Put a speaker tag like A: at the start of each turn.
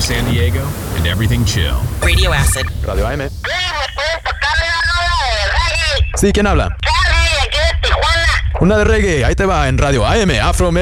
A: San Diego and everything chill.
B: Radio Acid.
C: Radio AM.
D: ¿Me puedes tocarme una rola de reggae?
C: Sí, ¿quién habla?
D: Charlie, aquí de Tijuana.
C: Una de reggae, ahí te va en Radio AM, Afro